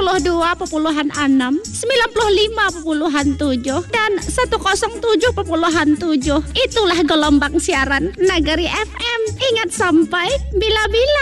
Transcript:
92,6, 95,7, dan 107,7. Itulah gelombang siaran Nagari FM. Ingat sampai bila-bila.